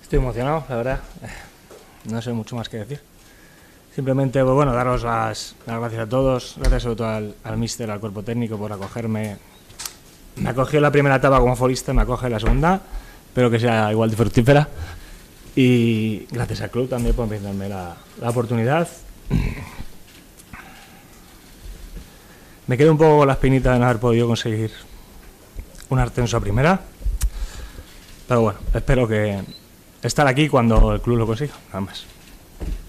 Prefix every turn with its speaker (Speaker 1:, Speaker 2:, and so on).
Speaker 1: Estoy emocionado, la verdad. No sé mucho más que decir. Simplemente, pues bueno, daros las gracias a todos. Gracias sobre todo al míster, al cuerpo técnico por acogerme. Me acogió la primera etapa como futbolista, me acoge la segunda. Espero que sea igual de fructífera. Y gracias al club también por brindarme la oportunidad. Me quedo un poco con la espinita de no haber podido conseguir un ascenso a primera. Pero bueno, espero que estar aquí cuando el club lo consiga, nada más.